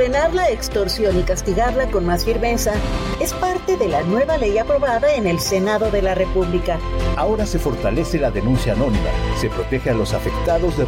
frenar la extorsión y castigarla con más firmeza es parte de la nueva ley aprobada en el Senado de la República. Ahora se fortalece la denuncia anónima, se protege a los afectados de